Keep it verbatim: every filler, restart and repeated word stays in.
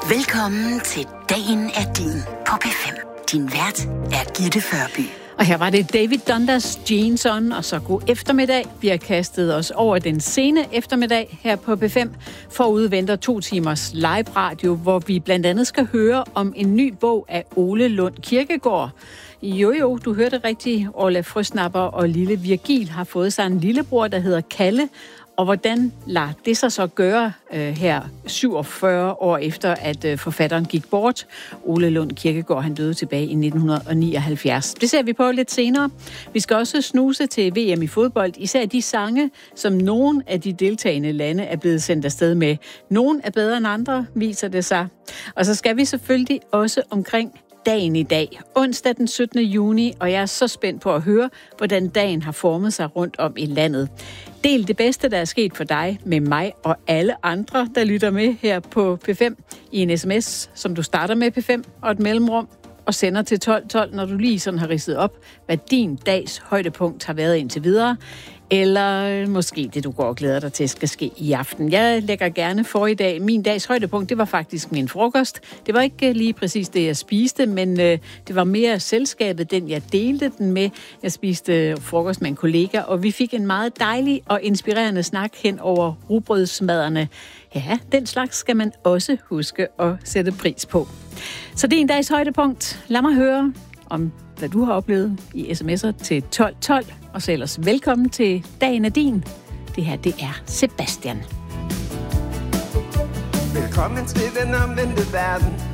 Velkommen til Dagen er din på P fem. Din vært er Gitte Førby. Og her var det David Dundas Jeans On, og så god eftermiddag. Vi har kastet os over den sene eftermiddag her på P fem. Forud venter to timers live radio, hvor vi blandt andet skal høre om en ny bog af Ole Lund Kirkegaard. Jo jo, du hørte rigtigt. Orla Frøsnapper og lille Virgil har fået sig en lillebror, der hedder Kalle. Og hvordan lader det sig så gøre øh, her syvogfyrre år efter, at øh, forfatteren gik bort? Ole Lund Kirkegaard, han døde tilbage i nitten nioghalvfjerds. Det ser vi på lidt senere. Vi skal også snuse til V M i fodbold, især de sange, som nogle af de deltagende lande er blevet sendt afsted med. Nogle er bedre end andre, viser det sig. Og så skal vi selvfølgelig også omkring dagen i dag, onsdag den syttende juni, og jeg er så spændt på at høre, hvordan dagen har formet sig rundt om i landet. Del det bedste, der er sket for dig med mig og alle andre, der lytter med her på P fem i en sms, som du starter med P fem og et mellemrum og sender til tolv tolv, når du lige sådan har ridset op, hvad din dags højdepunkt har været indtil videre. Eller måske det, du går og glæder dig til, skal ske i aften. Jeg lægger gerne for i dag. Min dags højdepunkt, det var faktisk min frokost. Det var ikke lige præcis det, jeg spiste, men øh, det var mere selskabet, den jeg delte den med. Jeg spiste frokost med en kollega, og vi fik en meget dejlig og inspirerende snak hen over rugbrødsmaderne. Ja, den slags skal man også huske at sætte pris på. Så det er en dags højdepunkt. Lad mig høre om, hvad du har oplevet i sms'er til tolv tolv. Og så ellers velkommen til Dagen er din. Det her, det er Sebastian. Velkommen til den omvendte verden.